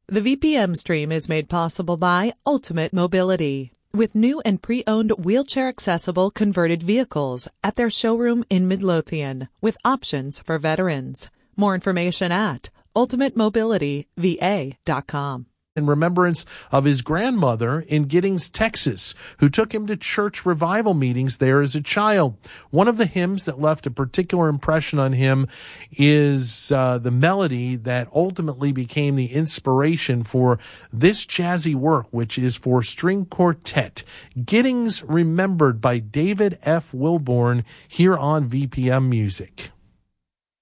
The VPM stream is made possible by Ultimate Mobility, with new and pre-owned wheelchair-accessible converted vehicles at their showroom in Midlothian, with options for veterans. More information at ultimatemobilityva.com. In remembrance of his grandmother in Giddings, Texas, who took him to church revival meetings there as a child. One of the hymns that left a particular impression on him is the melody that ultimately became the inspiration for this jazzy work, which is for string quartet. Giddings Remembered by David F. Wilborn, here on VPM Music.